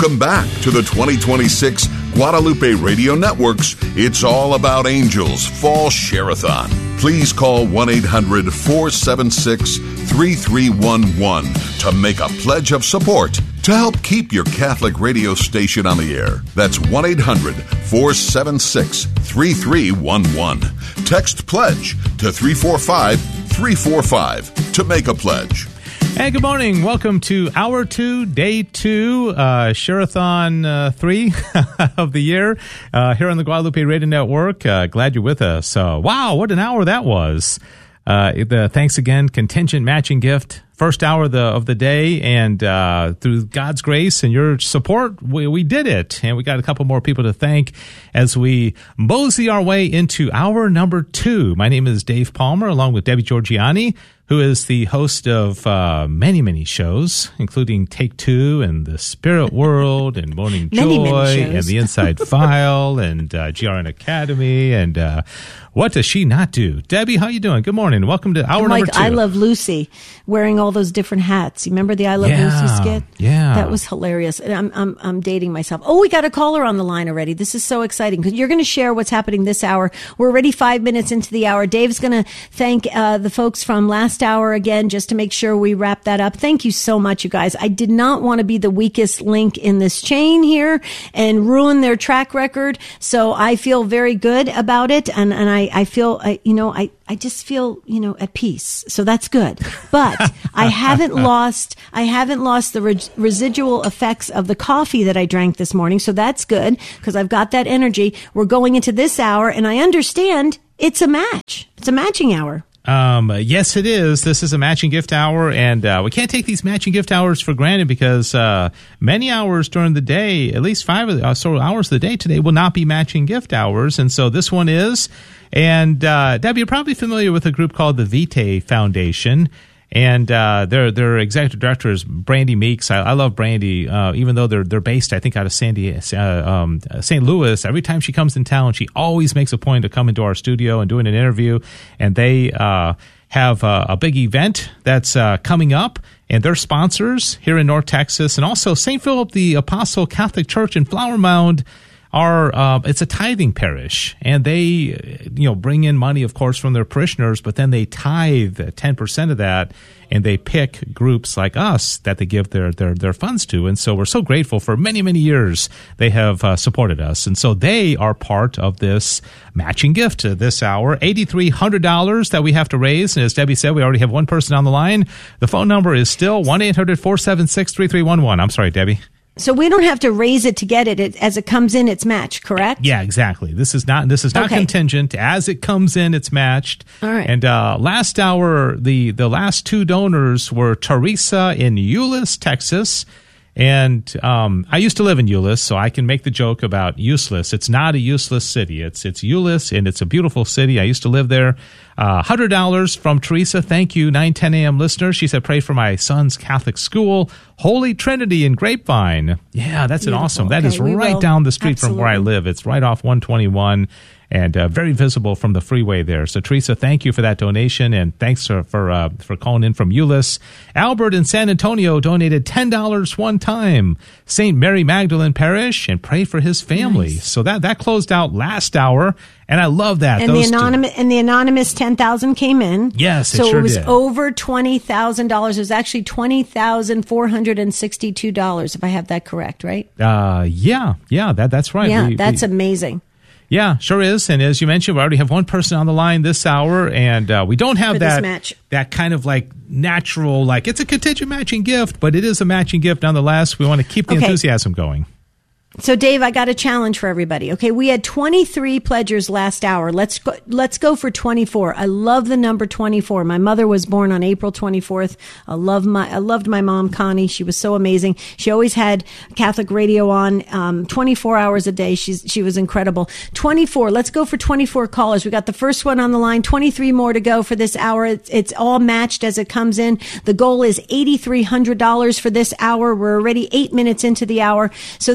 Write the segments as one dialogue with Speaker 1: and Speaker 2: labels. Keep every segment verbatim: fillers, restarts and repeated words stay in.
Speaker 1: Welcome back to the twenty twenty-six Guadalupe Radio Network's It's All About Angels Fall Share-a-thon. Please call one eight hundred four seven six three three one one to make a pledge of support to help keep your Catholic radio station on the air. That's one eight hundred four seven six three three one one. Text PLEDGE to three four five three four five to make a pledge.
Speaker 2: Hey, good morning. Welcome to Hour two, Day two, uh, Share-a-thon uh, three of the year uh, here on the Guadalupe Radio Network. Uh, glad you're with us. Uh, wow, what an hour that was. Uh, the thanks again, contingent matching gift, first hour of the, of the day, and uh, through God's grace and your support, we, we did it. And we got a couple more people to thank as we mosey our way into hour number two. My name is Dave Palmer, along with Debbie Georgiani, who is the host of uh, many, many shows, including Take Two and The Spirit World and Morning
Speaker 3: many,
Speaker 2: Joy
Speaker 3: many
Speaker 2: and The Inside File and uh, G R N Academy and uh, what does she not do? Debbie, how you doing? Good morning. Welcome to hour
Speaker 3: like
Speaker 2: number two.
Speaker 3: I Love Lucy, wearing all those different hats. You remember the I Love
Speaker 2: Yeah,
Speaker 3: Lucy skit?
Speaker 2: yeah.
Speaker 3: That was hilarious. And I'm, I'm, I'm dating myself. Oh, we got a caller on the line already. This is so exciting because you're going to share what's happening this hour. We're already five minutes into the hour. Dave's going to thank uh, the folks from last hour again, just to make sure we wrap that up. Thank you so much, you guys. I did not want to be the weakest link in this chain here and ruin their track record. So I feel very good about it. And, and I, I feel, I, you know, I, I just feel, you know, at peace. So that's good. But I haven't lost, I haven't lost the re- residual effects of the coffee that I drank this morning. So that's good because I've got that energy. We're going into this hour and I understand it's a match. It's a matching hour.
Speaker 2: Um, yes, it is. This is a matching gift hour, and uh, we can't take these matching gift hours for granted because uh, many hours during the day, at least five of the, uh, so hours of the day today, will not be matching gift hours, and so this one is. And uh, Debbie, you're probably familiar with a group called the Vitae Foundation. And uh, their their executive director is Brandy Meeks. I, I love Brandy, uh, even though they're they're based, I think, out of San Diego, uh, um, Saint Louis. Every time she comes in town, she always makes a point to come into our studio and doing an interview. And they uh, have uh, a big event that's uh, coming up, and they're sponsors here in North Texas, and also Saint Philip the Apostle Catholic Church in Flower Mound. Are uh, it's a tithing parish, and they you know bring in money, of course, from their parishioners, but then they tithe ten percent of that, and they pick groups like us that they give their their their funds to, and so we're so grateful for many many years they have uh, supported us, and so they are part of this matching gift this hour, eight thousand three hundred dollars that we have to raise, and as Debbie said, we already have one person on the line. The phone number is still one eight hundred four seven six three three one one. I'm sorry, Debbie.
Speaker 3: So we don't have to raise it to get it. it as it comes in, it's matched, correct?
Speaker 2: Yeah, exactly. This is not this is not
Speaker 3: okay.
Speaker 2: contingent. As it comes in, it's matched.
Speaker 3: All right.
Speaker 2: And uh, last hour, the the last two donors were Teresa in Euless, Texas. And um, I used to live in Euless, so I can make the joke about useless. It's not a useless city. It's it's Euless, and it's a beautiful city. I used to live there. Uh, one hundred dollars from Teresa. Thank you, nine ten a.m. listener. She said, pray for my son's Catholic school, Holy Trinity in Grapevine. Yeah, that's
Speaker 3: Beautiful.
Speaker 2: an awesome. That
Speaker 3: okay,
Speaker 2: is right
Speaker 3: will.
Speaker 2: down the street
Speaker 3: Absolutely.
Speaker 2: from where I live. It's right off one twenty-one. And uh, very visible from the freeway there. So, Teresa, thank you for that donation, and thanks for for, uh, for calling in from Euless. Albert in San Antonio donated ten dollars one time. Saint Mary Magdalene Parish, and pray for his family.
Speaker 3: Nice.
Speaker 2: So that that closed out last hour, and I love that.
Speaker 3: And
Speaker 2: Those
Speaker 3: the anonymous
Speaker 2: two.
Speaker 3: and the anonymous ten thousand came in.
Speaker 2: Yes, it
Speaker 3: so
Speaker 2: sure
Speaker 3: it was
Speaker 2: did.
Speaker 3: over twenty thousand dollars. It was actually twenty thousand four hundred and sixty-two dollars, if I have that correct, right?
Speaker 2: Uh, yeah, yeah, that that's right.
Speaker 3: Yeah,
Speaker 2: We-
Speaker 3: that's
Speaker 2: we,
Speaker 3: amazing.
Speaker 2: Yeah, sure is. And as you mentioned, we already have one person on the line this hour, and uh, we don't have
Speaker 3: For this
Speaker 2: that
Speaker 3: match.
Speaker 2: that kind of like natural, like it's a contingent matching gift, but it is a matching gift nonetheless. We want to keep the
Speaker 3: Okay.
Speaker 2: enthusiasm going.
Speaker 3: So, Dave, I got a challenge for everybody. Okay, we had twenty-three pledgers last hour. Let's go, let's go for twenty-four. I love the number twenty-four. My mother was born on April twenty-fourth. I love my I loved my mom, Connie. She was so amazing. She always had Catholic radio on um, twenty-four hours a day. She's she was incredible. twenty-four. Let's go for twenty-four callers. We got the first one on the line. twenty-three more to go for this hour. It's, it's all matched as it comes in. The goal is eight thousand three hundred dollars for this hour. We're already eight minutes into the hour, so this could be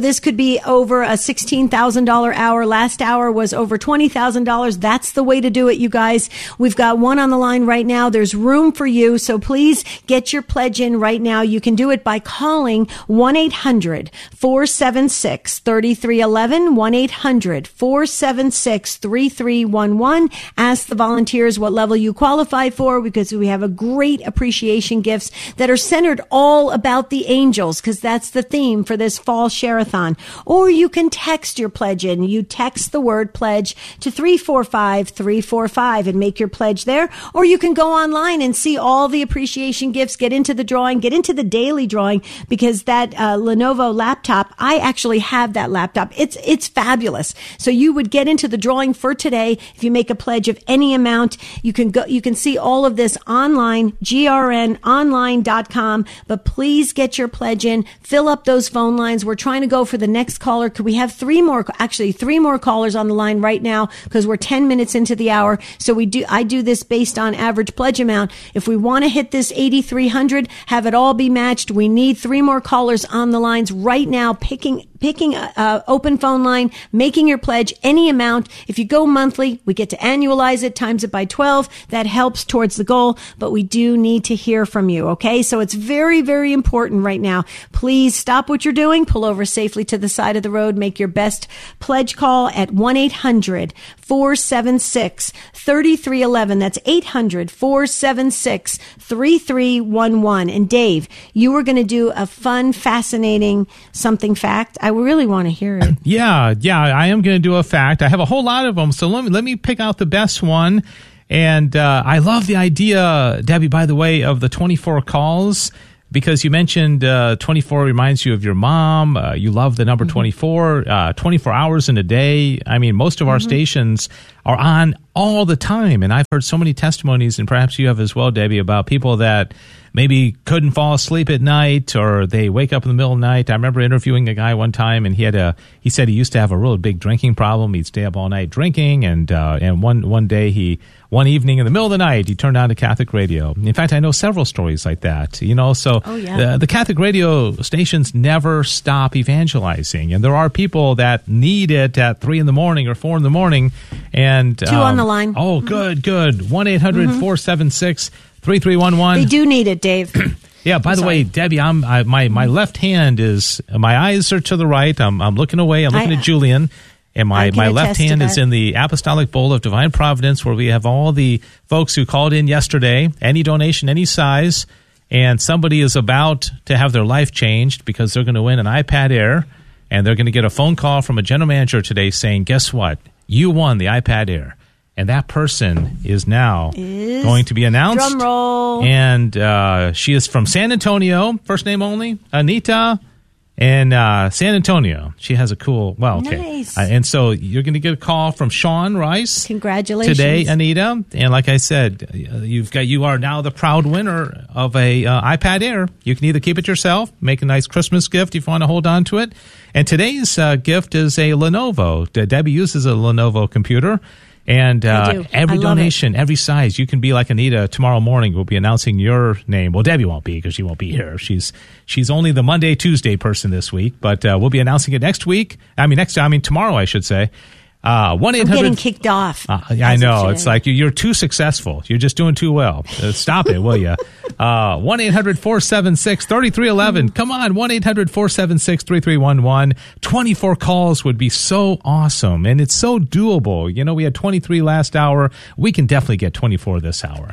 Speaker 3: be over a sixteen thousand dollars hour. Last hour was over twenty thousand dollars. That's the way to do it, you guys. We've got one on the line right now. There's room for you. So please get your pledge in right now. You can do it by calling one eight hundred four seven six three three one one, one eight hundred four seven six three three one one. Ask the volunteers what level you qualify for, because we have a great appreciation gifts that are centered all about the angels, because that's the theme for this fall share-a-thon. Or you can text your pledge in. You text the word pledge to three four five three four five and make your pledge there. Or you can go online and see all the appreciation gifts, get into the drawing, get into the daily drawing, because that uh, Lenovo laptop, I actually have that laptop. It's it's fabulous. So you would get into the drawing for today if you make a pledge of any amount. You can go, you can see all of this online, G R N online dot com. But please get your pledge in. Fill up those phone lines. We're trying to go for the next caller. Could we have three more, actually three more callers on the line right now, because we're ten minutes into the hour. So we do, I do this based on average pledge amount. If we want to hit this eighty-three hundred, have it all be matched, we need three more callers on the lines right now, picking picking a, a open phone line, making your pledge any amount. If you go monthly, we get to annualize it, times it by twelve. That helps towards the goal, but we do need to hear from you, okay? So it's very, very important right now. Please stop what you're doing, pull over safely to the side of the road, make your best pledge call at one eight hundred four seven six three three one one. That's eight hundred four seven six three three one one. And Dave, you were going to do a fun, fascinating something fact. I really want to hear it.
Speaker 2: Yeah, yeah, I am going to do a fact. I have a whole lot of them, so let me let me pick out the best one. And uh, I love the idea, Debbie, by the way, of the twenty-four calls, because you mentioned uh, twenty-four reminds you of your mom. Uh, you love the number mm-hmm. twenty-four, uh, twenty-four hours in a day. I mean, most of our mm-hmm. stations are on all the time. And I've heard so many testimonies, and perhaps you have as well, Debbie, about people that maybe couldn't fall asleep at night, or they wake up in the middle of the night. I remember interviewing a guy one time, and he had a he said he used to have a real big drinking problem. He'd stay up all night drinking, and uh, and one one day he one evening in the middle of the night he turned on to Catholic radio. In fact, I know several stories like that. You know, so
Speaker 3: oh, yeah.
Speaker 2: the, the Catholic radio stations never stop evangelizing, and there are people that need it at three in the morning or four in the morning. And
Speaker 3: two um, on the line.
Speaker 2: Oh, good, good. One eight hundred four seven six three three one one.
Speaker 3: They do need it, Dave.
Speaker 2: Yeah. By
Speaker 3: I'm
Speaker 2: the
Speaker 3: sorry.
Speaker 2: way, Debbie, I'm I, my my left hand is my eyes are to the right. I'm I'm looking away. I'm looking
Speaker 3: I,
Speaker 2: at Julian, and my my left hand is in the Apostolic Bowl of Divine Providence, where we have all the folks who called in yesterday. Any donation, any size, and somebody is about to have their life changed because they're going to win an iPad Air, and they're going to get a phone call from a general manager today saying, "Guess what? You won the iPad Air." And that person is now is going to be announced.
Speaker 3: Drum roll.
Speaker 2: And uh, she is from San Antonio, first name only, Anita, in uh, San Antonio. She has a cool, well, okay.
Speaker 3: Nice.
Speaker 2: Uh, and so you're going to get a call from Sean Rice.
Speaker 3: Congratulations.
Speaker 2: Today, Anita. And like I said, you've got you are now the proud winner of a uh, iPad Air. You can either keep it yourself, make a nice Christmas gift if you want to hold on to it. And today's uh, gift is a Lenovo. Debbie uses a Lenovo computer. And uh, every donation, it. every size, you can be like Anita. Tomorrow morning, we'll be announcing your name. Well, Debbie won't be because she won't be here. She's she's only the Monday, Tuesday person this week. But uh, we'll be announcing it next week. I mean, next. I mean, tomorrow, I should say. Uh, one eight hundred.
Speaker 3: I'm getting kicked off.
Speaker 2: Uh, I know. It's like you're too successful. You're just doing too well. Uh, stop it, will you? Uh, one eight hundred four seven six three three one one. Come on, one eight hundred four seven six three three one one. twenty-four calls would be so awesome, and it's so doable. You know, we had twenty-three last hour. We can definitely get twenty-four this hour.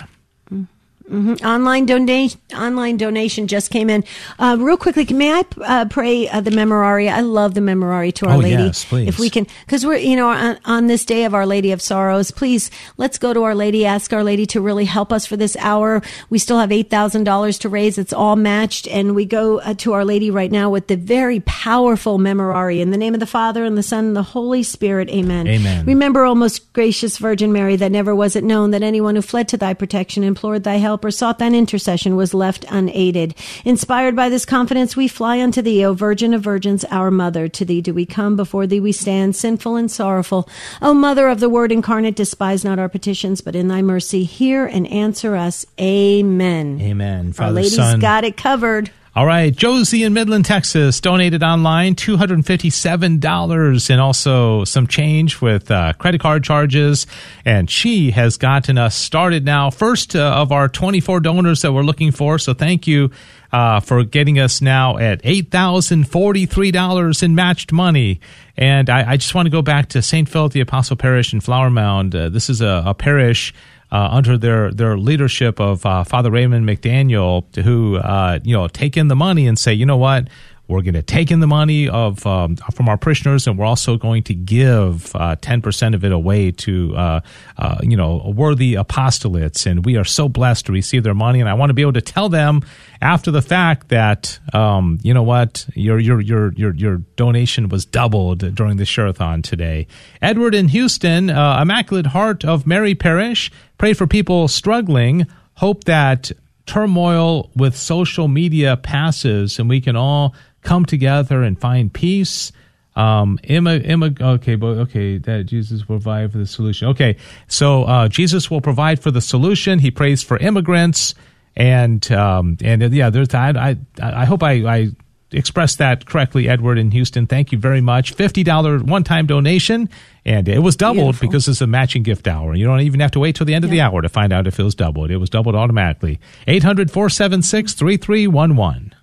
Speaker 3: Mm-hmm. Online donation, online donation just came in. Uh, real quickly, may I uh, pray uh, the Memorare? I love the Memorare to Our
Speaker 2: oh,
Speaker 3: Lady.
Speaker 2: Yes, please.
Speaker 3: If we can, because we're, you know, on, on this day of Our Lady of Sorrows, please, let's go to Our Lady, ask Our Lady to really help us for this hour. We still have eight thousand dollars to raise. It's all matched. And we go uh, to Our Lady right now with the very powerful Memorare. In the name of the Father, and the Son, and the Holy Spirit. Amen.
Speaker 2: Amen.
Speaker 3: Remember, O most gracious Virgin Mary, that never was it known that anyone who fled to thy protection, implored thy help, or sought thine intercession was left unaided. Inspired by this confidence, we fly unto thee, O Virgin of Virgins, our Mother. To thee do we come, before thee we stand, sinful and sorrowful. O Mother of the Word incarnate, despise not our petitions, but in thy mercy hear and answer us. Amen.
Speaker 2: Amen. Father,
Speaker 3: Our Lady's
Speaker 2: Son,
Speaker 3: got it covered.
Speaker 2: All right, Josie in Midland, Texas, donated online two hundred fifty-seven dollars and also some change with uh, credit card charges. And she has gotten us started now. First uh, of our twenty-four donors that we're looking for. So thank you uh, for getting us now at eight thousand forty-three dollars in matched money. And I, I just want to go back to Saint Philip the Apostle Parish in Flower Mound. Uh, this is a, a parish Uh, under their, their leadership of uh, Father Raymond McDaniel, who uh, you know take in the money and say, you know what, we're going to take in the money of um, from our parishioners, and we're also going to give uh, ten percent of it away to uh, uh, you know worthy apostolates. And we are so blessed to receive their money. And I want to be able to tell them after the fact that um, you know what, your your your your your donation was doubled during the Share-a-thon today. Edward in Houston, uh, Immaculate Heart of Mary Parish. Pray for people struggling. Hope that turmoil with social media passes and we can all come together and find peace. Um, Emma, Emma, okay, but okay, that Jesus will provide for the solution. Okay, so uh, Jesus will provide for the solution. He prays for immigrants, and um, and uh, yeah, there's I I, I hope I. I expressed that correctly, Edward in Houston. Thank you very much. fifty dollars one-time donation, and it was doubled Beautiful. Because it's a matching gift hour. You don't even have to wait till the end yeah. of the hour to find out if it was doubled. It was doubled automatically. eight hundred, four seven six, three three one one.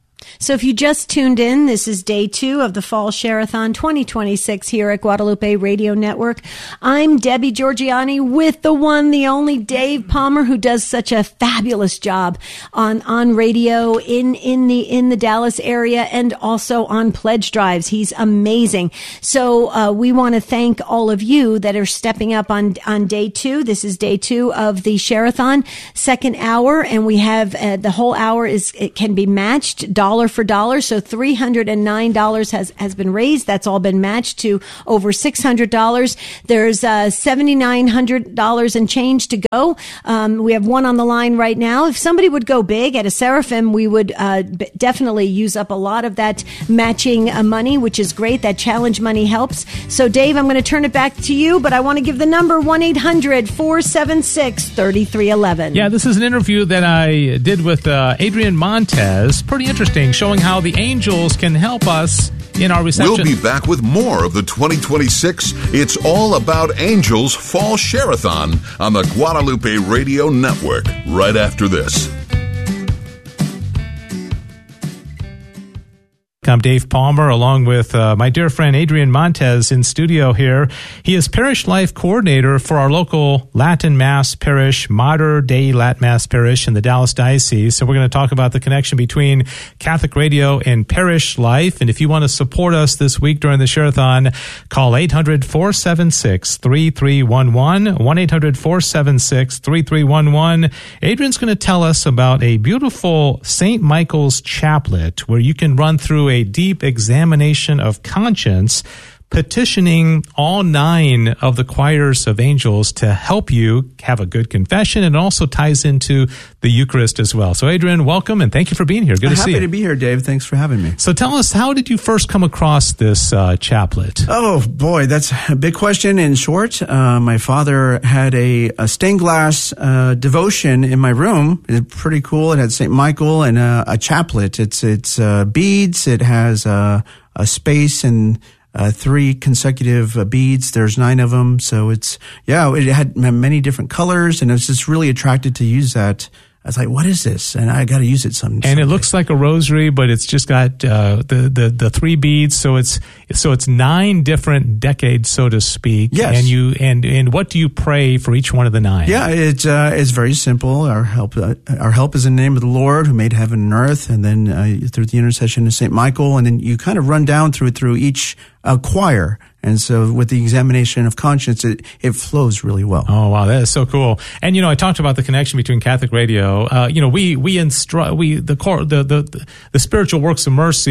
Speaker 3: So if you just tuned in, this is day two of the Fall Share-a-thon twenty twenty-six here at Guadalupe Radio Network. I'm Debbie Georgiani with the one, the only Dave Palmer, who does such a fabulous job on, on radio in, in the, in the Dallas area and also on pledge drives. He's amazing. So, uh, we want to thank all of you that are stepping up on, on day two. This is day two of the Share-a-thon, second hour, and we have, uh, the whole hour is, it can be matched dollar for dollar. So three hundred nine dollars has, has been raised. That's all been matched to over six hundred dollars. There's uh, seven thousand nine hundred dollars and change to go. Um, we have one on the line right now. If somebody would go big at a Seraphim, we would uh, b- definitely use up a lot of that matching uh, money, which is great. That challenge money helps. So Dave, I'm going to turn it back to you, but I want to give the number one eight hundred, four seven six, three three one one.
Speaker 2: Yeah, this is an interview that I did with uh, Adrian Montez. Pretty interesting, showing how the angels can help us in our reception.
Speaker 1: We'll be back with more of the twenty twenty-six It's All About Angels Fall Share-a-thon on the Guadalupe Radio Network right after this.
Speaker 2: I'm Dave Palmer, along with uh, my dear friend Adrian Montez in studio here. He is Parish Life Coordinator for our local Latin Mass parish, Mater Dei Latin Mass Parish in the Dallas Diocese. So we're going to talk about the connection between Catholic Radio and Parish Life. And if you want to support us this week during the Share-a-thon, call eight hundred, four seven six, three three one one, one eight hundred, four seven six, three three one one. Adrian's going to tell us about a beautiful Saint Michael's chaplet where you can run through a deep examination of conscience, petitioning all nine of the choirs of angels to help you have a good confession, and it also ties into the Eucharist as well. So Adrian, welcome, and thank you for being here. Good
Speaker 4: I'm
Speaker 2: to see you.
Speaker 4: Happy to be here, Dave. Thanks for having me.
Speaker 2: So tell us, how did you first come across this uh, chaplet?
Speaker 4: Oh, boy, that's a big question. In short, uh, my father had a, a stained glass uh, devotion in my room. It's pretty cool. It had Saint Michael and a, a chaplet. It's it's uh, beads. It has uh, a space and Uh, three consecutive uh, beads. There's nine of them. So it's, yeah, it had many different colors, and I was just really attracted to use that. I was like, what is this? And I got to use it some.
Speaker 2: And
Speaker 4: someday.
Speaker 2: It looks like a rosary, but it's just got uh, the, the the three beads. So it's so it's nine different decades, so to speak.
Speaker 4: Yes.
Speaker 2: And you and and what do you pray for each one of the nine?
Speaker 4: Yeah, it's uh, it's very simple. Our help uh, our help is in the name of the Lord who made heaven and earth, and then uh, through the intercession of Saint Michael, and then you kind of run down through through each uh, choir. And so with the examination of conscience, it, it flows really well.
Speaker 2: Oh, wow. That is so cool. And, you know, I talked about the connection between Catholic Radio. Uh, you know, we, we instruct, we, the core, the, the, the spiritual works of mercy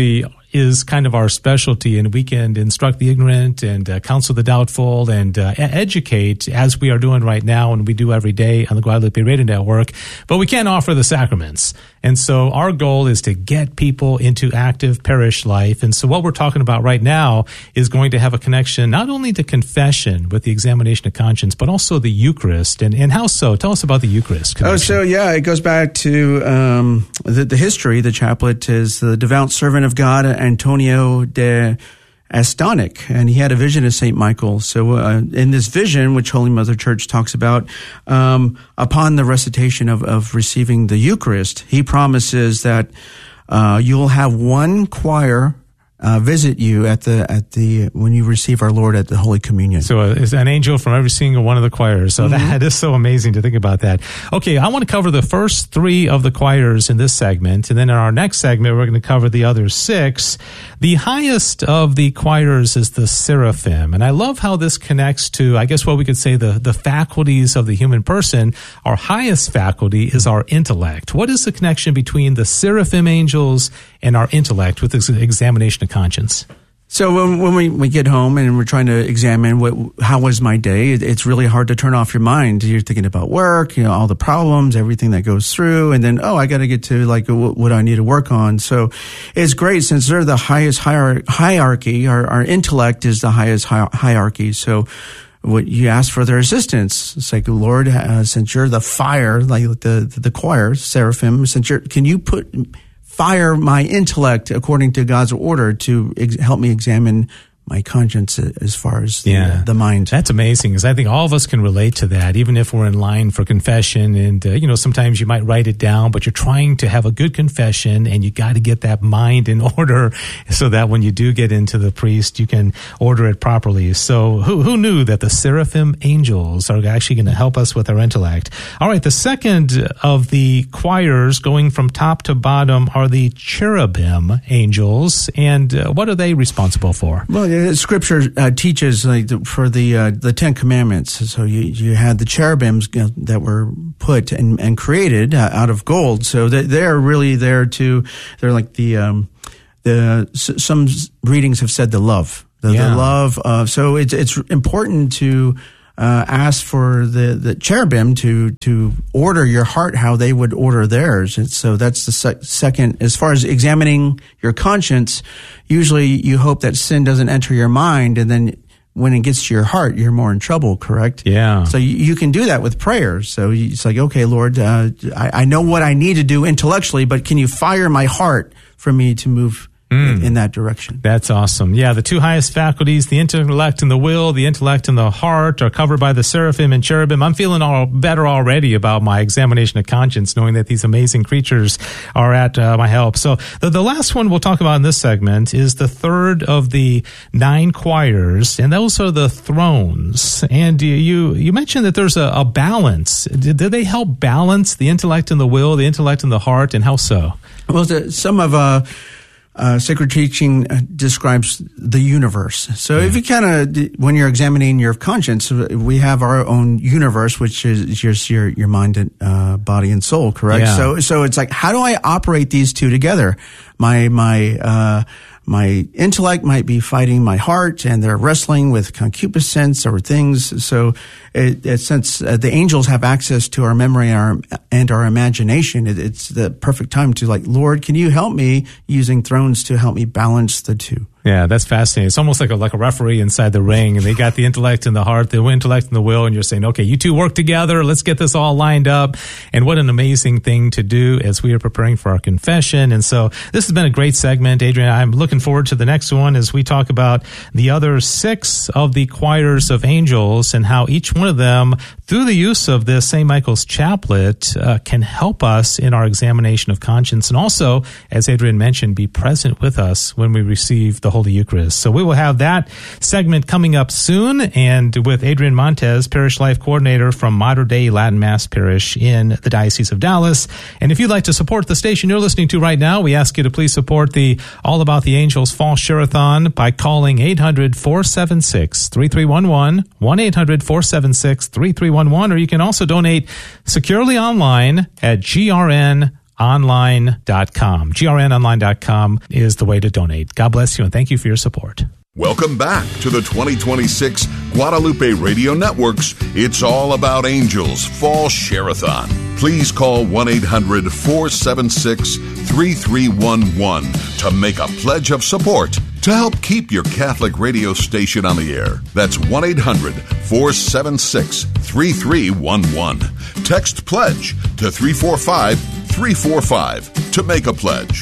Speaker 2: is kind of our specialty, and we can instruct the ignorant and uh, counsel the doubtful and uh, educate, as we are doing right now and we do every day on the Guadalupe Radio Network, but we can't offer the sacraments. And so our goal is to get people into active parish life. And so what we're talking about right now is going to have a connection not only to confession with the examination of conscience, but also the Eucharist. And, and how so? Tell us about the Eucharist connection.
Speaker 4: Oh, so yeah, it goes back to um, the, the history. The chaplet is the devout servant of God, Antonio de Astonic, and he had a vision of Saint Michael. So uh, in this vision, which Holy Mother Church talks about, um, upon the recitation of, of receiving the Eucharist, he promises that uh, you'll have one choir Uh, visit you at the at the when you receive our Lord at the Holy Communion.
Speaker 2: So uh, it's an angel from every single one of the choirs. So mm-hmm. that is so amazing to think about that. Okay, I want to cover the first three of the choirs in this segment, and then in our next segment we're going to cover the other six. The highest of the choirs is the seraphim, and I love how this connects to, I guess, what we could say the the faculties of the human person. Our highest faculty is our intellect. What is the connection between the seraphim angels and our intellect with this examination of conscience?
Speaker 4: So when, when we, we get home and we're trying to examine what, how was my day, it, it's really hard to turn off your mind. You're thinking about work, you know, all the problems, everything that goes through, and then, oh, I got to get to like what, what I need to work on. So it's great since they're the highest hier- hierarchy. Our, our intellect is the highest hi- hierarchy. So what you ask for their assistance. It's like, Lord, uh, since you're the fire, like the the, the choir, seraphim, since you're, can you put fire my intellect according to God's order to ex- help me examine my conscience as far as the,
Speaker 2: yeah.
Speaker 4: uh, the mind.
Speaker 2: That's amazing, because I think all of us can relate to that, even if we're in line for confession. And, uh, you know, sometimes you might write it down, but you're trying to have a good confession, and you got to get that mind in order so that when you do get into the priest, you can order it properly. So who, who knew that the seraphim angels are actually going to help us with our intellect? All right, the second of the choirs, going from top to bottom, are the cherubim angels. And uh, what are they responsible for?
Speaker 4: Well, yeah. Scripture uh, teaches like the, for the uh, the Ten Commandments. So you you had the cherubims you know, that were put and, and created uh, out of gold. So they, they're really there to. They're like the um, the some readings have said the love, the,
Speaker 2: yeah.
Speaker 4: the love of. So it's it's important to uh, ask for the, the cherubim to to order your heart how they would order theirs. And so that's the sec- second. As far as examining your conscience, usually you hope that sin doesn't enter your mind, and then when it gets to your heart, you're more in trouble, correct?
Speaker 2: Yeah.
Speaker 4: So you, you can do that with prayers. So it's like, okay, Lord, uh, I, I know what I need to do intellectually, but can you fire my heart for me to move Mm. in that direction?
Speaker 2: That's awesome. Yeah, the two highest faculties, the intellect and the will, the intellect and the heart, are covered by the seraphim and cherubim. I'm feeling all better already about my examination of conscience, knowing that these amazing creatures are at uh, my help. So the, the last one we'll talk about in this segment is the third of the nine choirs, and those are the thrones. And you you mentioned that there's a, a balance. Did, did they help balance the intellect and the will, the intellect and the heart, and how so?
Speaker 4: Well, the, some of uh Uh, sacred teaching uh, describes the universe. So yeah. if you kind of, when you're examining your conscience, we have our own universe, which is just your, your mind and, uh, body and soul, correct?
Speaker 2: Yeah.
Speaker 4: So, so it's like, how do I operate these two together? My, my, uh, my intellect might be fighting my heart, and they're wrestling with concupiscence or things. So, it, it, since uh, the angels have access to our memory and our, and our imagination, it, it's the perfect time to like, Lord, can you help me using thrones to help me balance the two?
Speaker 2: Yeah, that's fascinating. It's almost like a like a referee inside the ring, and they got the intellect and the heart, the intellect and the will, and you're saying, okay, you two work together. Let's get this all lined up. And what an amazing thing to do as we are preparing for our confession. And so this has been a great segment, Adrian. I'm looking forward to the next one as we talk about the other six of the choirs of angels and how each one of them, through the use of this Saint Michael's chaplet, uh, can help us in our examination of conscience, and also, as Adrian mentioned, be present with us when we receive the Holy Eucharist. So we will have that segment coming up soon, and with Adrian Montez, Parish Life Coordinator from Mater Dei Latin Mass Parish in the Diocese of Dallas. And if you'd like to support the station you're listening to right now, we ask you to please support the All About the Angels Fall Share-a-thon by calling eight hundred, four seven six, three three one one, one eight hundred, four seven six, three three one one, or you can also donate securely online at G R N online dot com. G R N online dot com is the way to donate. God bless you, and thank you for your support.
Speaker 1: Welcome back to the twenty twenty-six Guadalupe Radio Network's It's All About Angels Fall Share-a-thon. Please call one eight hundred four seven six three three one one to make a pledge of support to help keep your Catholic radio station on the air. That's one eight hundred four seven six three three one one. Text PLEDGE to three four five three four five to make a pledge.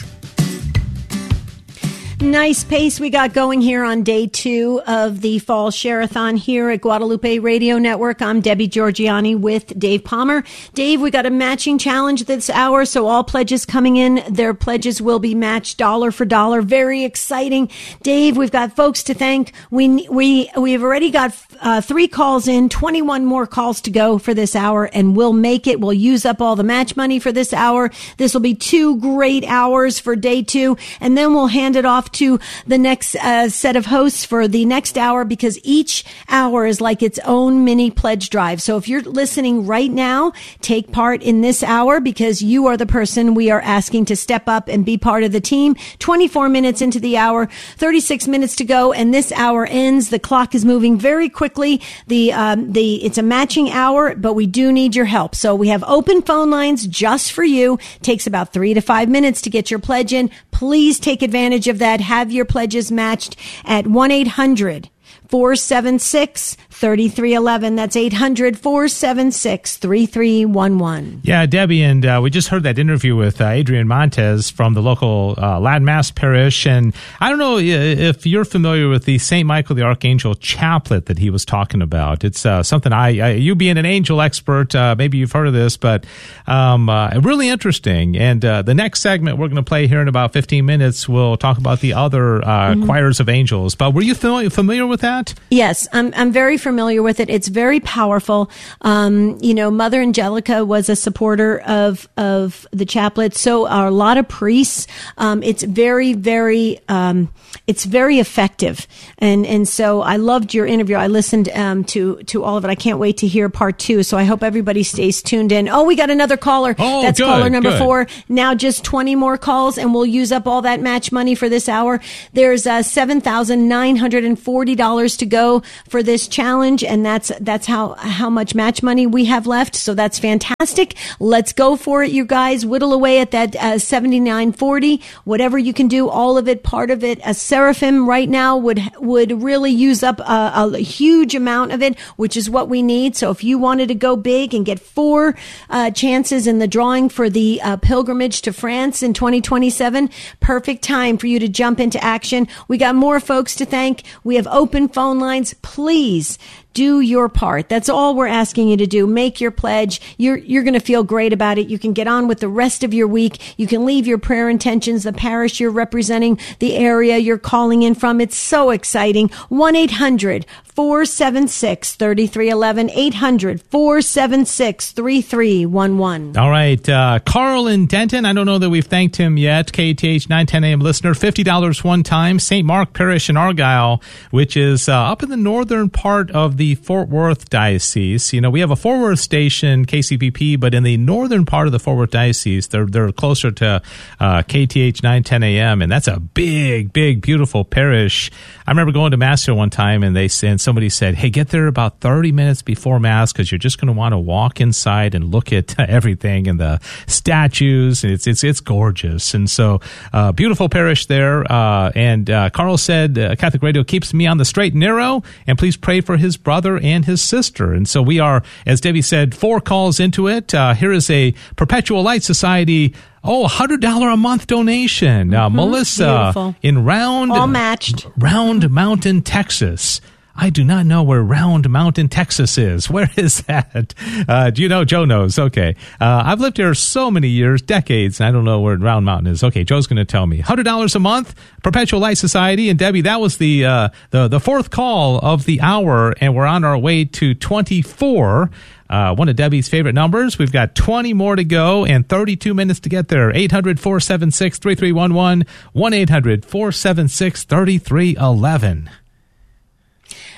Speaker 3: Nice pace we got going here on day two of the Fall Share-a-thon here at Guadalupe Radio Network. I'm Debbie Georgiani with Dave Palmer. Dave, we got a matching challenge this hour, so all pledges coming in, their pledges will be matched dollar for dollar. Very exciting. Dave, we've got folks to thank. We we we've already got uh, three calls in, twenty-one more calls to go for this hour, and we'll make it. We'll use up all the match money for this hour. This will be two great hours for day two, and then we'll hand it off to the next uh, set of hosts for the next hour, because each hour is like its own mini pledge drive. So if you're listening right now, take part in this hour, because you are the person we are asking to step up and be part of the team. twenty-four minutes into the hour, thirty-six minutes to go, and this hour ends. The clock is moving very quickly. The um, the it's a matching hour, but we do need your help. So we have open phone lines just for you. Takes about three to five minutes to get your pledge in. Please take advantage of that. Have your pledges matched at one eight hundred four seven six three three one one. That's eight hundred four seven six three three one one.
Speaker 2: Yeah, Debbie, and uh, we just heard that interview with uh, Adrian Montez from the local uh, Latin Mass parish. And I don't know if you're familiar with the Saint Michael the Archangel chaplet that he was talking about. It's uh, something I, I, you being an angel expert, uh, maybe you've heard of this, but um, uh, really interesting. And uh, the next segment we're going to play here in about fifteen minutes, we'll talk about the other uh, mm-hmm. choirs of angels. But were you familiar, familiar with that?
Speaker 3: Yes, I'm I'm very familiar with it. It's very powerful. Um, you know, Mother Angelica was a supporter of of the chaplet. So are a lot of priests. Um, it's very, very, um, it's very effective. And and so I loved your interview. I listened um, to to all of it. I can't wait to hear part two. So I hope everybody stays tuned in. Oh, we got another caller.
Speaker 2: Oh,
Speaker 3: That's
Speaker 2: good,
Speaker 3: caller number
Speaker 2: good.
Speaker 3: four. Now just twenty more calls, and we'll use up all that match money for this hour. There's uh, seven thousand nine hundred forty dollars to go for this challenge, and that's that's how how much match money we have left. So that's fantastic. Let's go for it, you guys. Whittle away at that uh, seventy-nine forty. Whatever you can do, all of it, part of it. A Seraphim right now would would really use up a, a huge amount of it, which is what we need. So if you wanted to go big and get four uh, chances in the drawing for the uh, pilgrimage to France in twenty twenty-seven, perfect time for you to jump into action. We got more folks to thank. We have open phone lines. Please do your part. That's all we're asking you to do. Make your pledge. You're you're going to feel great about it. You can get on with the rest of your week. You can leave your prayer intentions, the parish you're representing, the area you're calling in from. It's so exciting. one eight hundred four seven six three three one one. eight hundred four seven six three three one one.
Speaker 2: All right. Uh, Carl in Denton. I don't know that we've thanked him yet. K T H nine ten A M listener. fifty dollars one time. Saint Mark Parish in Argyle, which is uh, up in the northern part of the Fort Worth Diocese. You know, we have a Fort Worth station, K C P P, but in the northern part of the Fort Worth Diocese, they're they're closer to uh, K T H nine ten A M, and that's a big, big, beautiful parish. I remember going to Mass here one time, and they and somebody said, hey, get there about thirty minutes before Mass, because you're just going to want to walk inside and look at everything and the statues. It's it's it's gorgeous. And so, uh, beautiful parish there. Uh, and uh, Carl said, uh, Catholic Radio keeps me on the straight and narrow, and please pray for his brother and his sister. And so we are, as Debbie said, four calls into it. Uh, here is a Perpetual Light Society, oh, one hundred dollars a month donation. Uh, mm-hmm. Melissa
Speaker 3: Beautiful.
Speaker 2: in Round,
Speaker 3: all matched.
Speaker 2: Round Mountain, Texas. I do not know where Round Mountain, Texas is. Where is that? Uh, do you know? Joe knows. Okay. Uh, I've lived here so many years, decades, and I don't know where Round Mountain is. Okay, Joe's going to tell me. one hundred dollars a month, Perpetual Light Society. And Debbie, that was the, uh, the, the fourth call of the hour, and we're on our way to twenty-four. Uh, one of Debbie's favorite numbers. We've got twenty more to go and thirty-two minutes to get there. eight hundred four seven six three three one one. one eight hundred four seven six three three one one.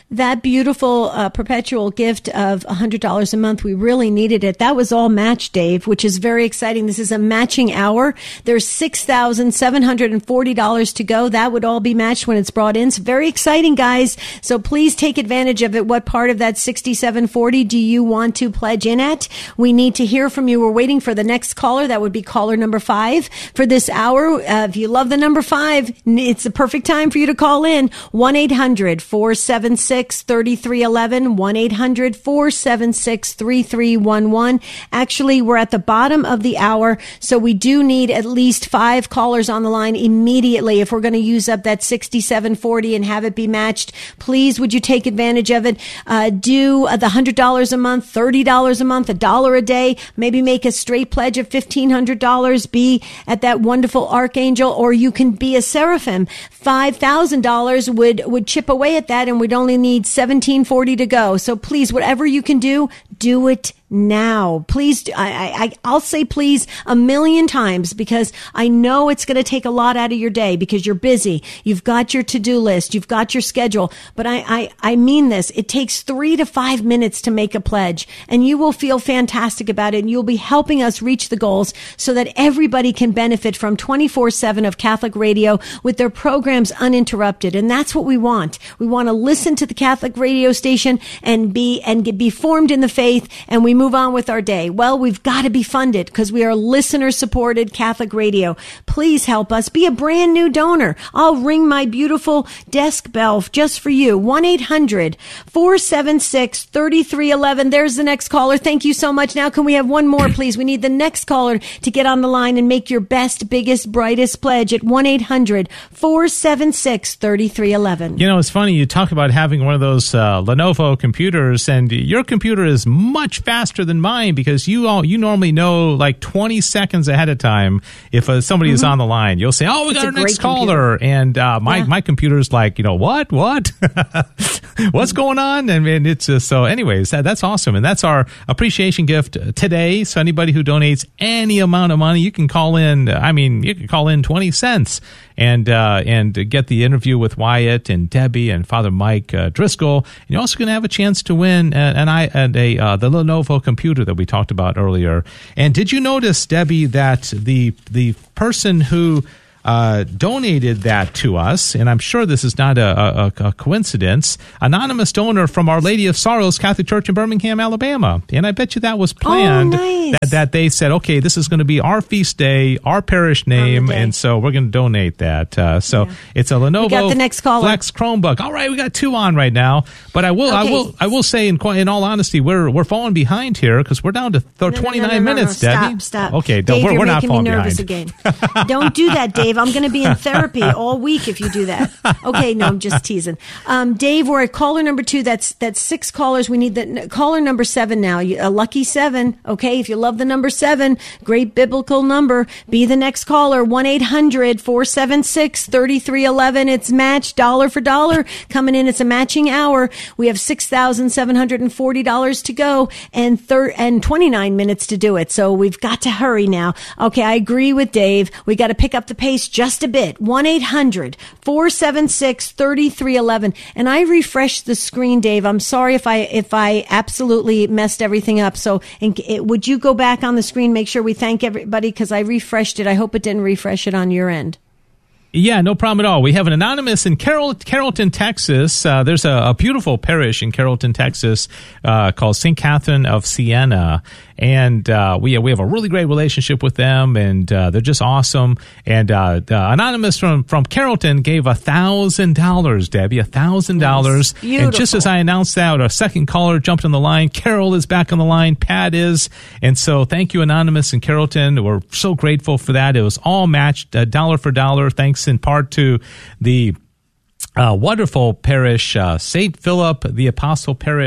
Speaker 3: that beautiful uh, perpetual gift of one hundred dollars a month. We really needed it. That was all matched, Dave, which is very exciting. This is a matching hour. There's six thousand seven hundred forty dollars to go. That would all be matched when it's brought in. It's very exciting, guys. So please take advantage of it. What part of that sixty-seven forty do you want to pledge in at? We need to hear from you. We're waiting for the next caller. That would be caller number five for this hour. Uh, if you love the number five, it's the perfect time for you to call in. one eight hundred four seven six three three one one. one eight hundred four seven six three three one one. Actually, we're at the bottom of the hour, so we do need at least five callers on the line immediately if we're going to use up that sixty-seven forty and have it be matched. Please, would you take advantage of it? Uh, do uh, the one hundred dollars a month, thirty dollars a month, a dollar a day. Maybe make a straight pledge of fifteen hundred dollars. Be at that wonderful archangel, or you can be a seraphim. five thousand dollars would, would chip away at that, and we'd only need seventeen forty to go. So please, whatever you can do, do it now. Please, I, I, I'll say please a million times, because I know it's going to take a lot out of your day because you're busy. You've got your to-do list. You've got your schedule. But I, I, I mean this. It takes three to five minutes to make a pledge, and you will feel fantastic about it. And you'll be helping us reach the goals so that everybody can benefit from twenty-four seven of Catholic radio with their programs uninterrupted. And that's what we want. We want to listen to the Catholic radio station and be, and get, be formed in the faith, and we move on with our day. Well, we've got to be funded because we are listener-supported Catholic radio. Please help us. Be a brand new donor. I'll ring my beautiful desk bell just for you. one eight hundred four seven six three three one one. There's the next caller. Thank you so much. Now, can we have one more, please? We need the next caller to get on the line and make your best, biggest, brightest pledge at one eight hundred four seven six three three one one.
Speaker 2: You know, it's funny. You talk about having one of those uh, Lenovo computers, and your computer is much faster than mine because you all you normally know like twenty seconds ahead of time if uh, somebody mm-hmm. is on the line. You'll say, "Oh, we
Speaker 3: it's
Speaker 2: got our next
Speaker 3: computer.
Speaker 2: caller," and uh, my yeah. my computer's like, you know, what, what, what's going on? And, and it's uh, so. Anyways, that, that's awesome, and that's our appreciation gift today. So anybody who donates any amount of money, you can call in. I mean, you can call in twenty cents and uh, and get the interview with Wyatt and Debbie and Father Mike uh, Driscoll. And you're also going to have a chance to win an, an I and a uh, the Lenovo computer that we talked about earlier. And did you notice, Debbie, that the the person who uh, donated that to us, and I'm sure this is not a, a, a coincidence, anonymous donor from Our Lady of Sorrows Catholic Church in Birmingham, Alabama. And I bet you that was planned.
Speaker 3: Oh, nice.
Speaker 2: that, that they said, okay, this is going to be our feast day, our parish name, and so we're going to donate that. Uh, so yeah. It's a Lenovo
Speaker 3: we got the next caller.
Speaker 2: Flex Chromebook. All right, we got two on right now, but I will, okay. I will, I will say, in in all honesty, we're we're falling behind here because we're down to th-
Speaker 3: no,
Speaker 2: twenty-nine
Speaker 3: no, no, no,
Speaker 2: minutes.
Speaker 3: no.
Speaker 2: Debbie,
Speaker 3: stop, stop.
Speaker 2: Okay,
Speaker 3: Dave,
Speaker 2: we're,
Speaker 3: you're
Speaker 2: we're not
Speaker 3: making
Speaker 2: falling
Speaker 3: me nervous
Speaker 2: behind.
Speaker 3: Again. Don't do that, Dave. I'm going to be in therapy all week if you do that. Okay, no, I'm just teasing. Um, Dave, we're at caller number two. That's that's six callers. We need the caller number seven now. A lucky seven. Okay, if you love the number seven, great biblical number. Be the next caller. one eight hundred four seven six three three one one. It's matched dollar for dollar coming in. It's a matching hour. We have six thousand seven hundred forty dollars to go and thir- and twenty-nine minutes to do it. So we've got to hurry now. Okay, I agree with Dave. We got to pick up the pace just a bit. one eight hundred four seven six three three one one. And I refreshed the screen, Dave. I'm sorry if I if I absolutely messed everything up. So and it, would you go back on the screen, make sure we thank everybody, because I refreshed it. I hope it didn't refresh it on your end.
Speaker 2: Yeah, no problem at all. We have an anonymous in Carroll, Carrollton, Texas. Uh, there's a, a beautiful parish in Carrollton, Texas, uh, called Saint Catherine of Siena. And uh, we we have a really great relationship with them, and uh, they're just awesome. And uh, the anonymous from, from Carrollton gave a thousand dollars, Debbie, a thousand dollars. And just as I announced that, our second caller jumped on the line. Carol is back on the line. Pat is, and so thank you, anonymous in Carrollton. We're so grateful for that. It was all matched, uh, dollar for dollar, thanks in part to the Uh, wonderful parish, uh, Saint Philip the Apostle Parish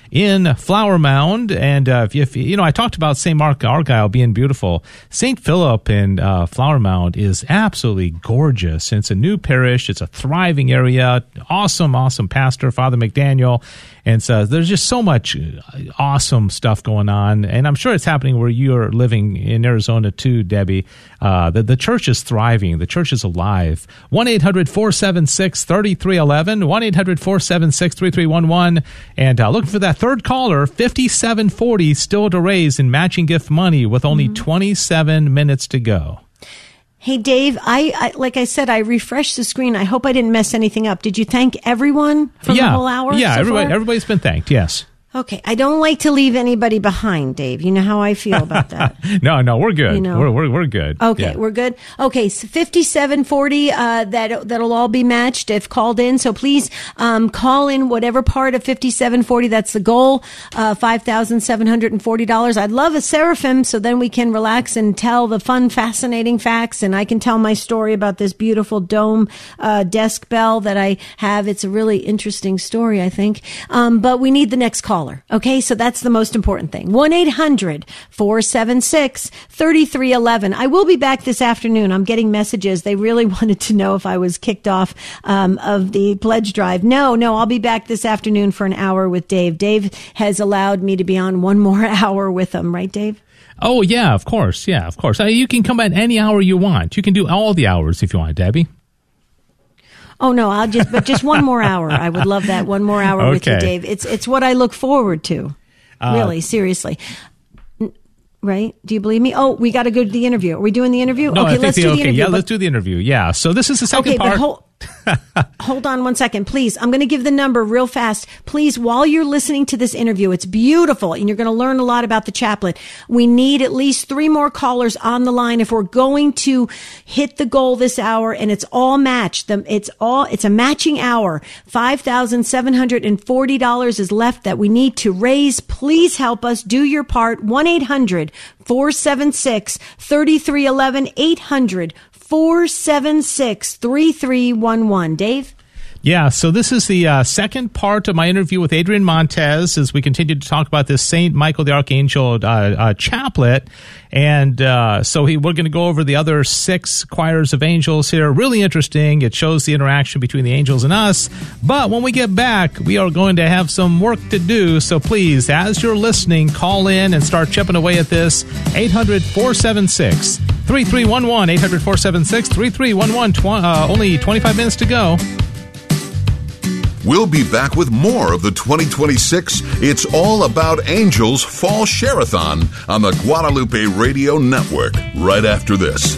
Speaker 2: in Flower Mound. And uh, if, if you know, I talked about Saint Mark Argyle being beautiful. Saint Philip in uh, Flower Mound is absolutely gorgeous. It's a new parish. It's a thriving area. Awesome, awesome pastor, Father McDaniel. And so there's just so much awesome stuff going on. And I'm sure it's happening where you're living in Arizona too, Debbie. Uh, the, the church is thriving. The church is alive. one eight hundred four seven six three three one one, one eight hundred four seven six three three one one. And uh, looking for that third caller, fifty-seven forty still to raise in matching gift money with only mm-hmm. twenty-seven minutes to go.
Speaker 3: Hey, Dave, I, I like I said, I refreshed the screen. I hope I didn't mess anything up. Did you thank everyone for
Speaker 2: yeah.
Speaker 3: the whole hour?
Speaker 2: Yeah,
Speaker 3: so
Speaker 2: everybody,
Speaker 3: far?
Speaker 2: everybody's been thanked, yes.
Speaker 3: Okay, I don't like to leave anybody behind, Dave. You know how I feel about that.
Speaker 2: no, no, we're good.
Speaker 3: You know?
Speaker 2: We're we're we're good.
Speaker 3: Okay,
Speaker 2: yeah.
Speaker 3: we're good. Okay, so fifty-seven forty. Uh, that that'll all be matched if called in. So please um, call in whatever part of fifty-seven forty. That's the goal. Uh, Five thousand seven hundred and forty dollars. I'd love a seraphim, so then we can relax and tell the fun, fascinating facts, and I can tell my story about this beautiful dome uh, desk bell that I have. It's a really interesting story, I think. Um, but we need the next caller. Okay, so that's the most important thing. one eight hundred four seven six three three one one. I will be back this afternoon. I'm getting messages. They really wanted to know if I was kicked off um, of the pledge drive. No, no, I'll be back this afternoon for an hour with Dave. Dave has allowed me to be on one more hour with him, right, Dave?
Speaker 2: Oh, yeah, of course. Yeah, of course. Uh, you can come at any hour you want. You can do all the hours if you want, Debbie.
Speaker 3: Oh no, I'll just but just one more hour. I would love that one more hour
Speaker 2: okay.
Speaker 3: with you, Dave. It's it's what I look forward to. Uh, really, seriously. Right? Do you believe me? Oh, we got to go to the interview. Are we doing the interview?
Speaker 2: No,
Speaker 3: okay,
Speaker 2: I think
Speaker 3: let's
Speaker 2: the,
Speaker 3: do the
Speaker 2: okay,
Speaker 3: interview.
Speaker 2: Yeah,
Speaker 3: but,
Speaker 2: let's do the interview. Yeah. So this is the second
Speaker 3: okay,
Speaker 2: part.
Speaker 3: But hold, hold on one second, please. I'm going to give the number real fast. Please, while you're listening to this interview, it's beautiful, and you're going to learn a lot about the chaplet. We need at least three more callers on the line if we're going to hit the goal this hour, and it's all matched. It's all, it's a matching hour. five thousand seven hundred forty dollars is left that we need to raise. Please help us. Do your part. one eight hundred four seven six three three one one, eight hundred four seven six three three one one. Dave?
Speaker 2: Yeah, so this is the uh, second part of my interview with Adrian Montez as we continue to talk about this Saint Michael the Archangel uh, uh, chaplet. And uh, so he, we're going to go over the other six choirs of angels here. Really interesting. It shows the interaction between the angels and us. But when we get back, we are going to have some work to do. So please, as you're listening, call in and start chipping away at this. eight hundred four seven six three three one one, eight hundred four seven six three three one one. Tw- uh, only twenty-five minutes to go.
Speaker 1: We'll be back with more of the twenty twenty-six It's All About Angels Fall Share-a-thon on the Guadalupe Radio Network right after this.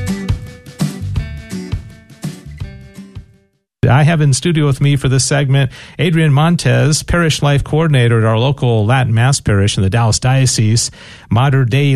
Speaker 2: I have in studio with me for this segment Adrian Montez, Parish Life Coordinator at our local Latin Mass Parish in the Dallas Diocese, Modern Day